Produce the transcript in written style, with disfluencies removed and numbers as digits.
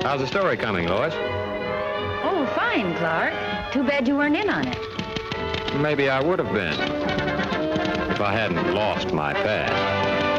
How's the story coming, Lois? Oh, fine, Clark. Too bad you weren't in on it. Maybe I would have been if I hadn't lost my pad.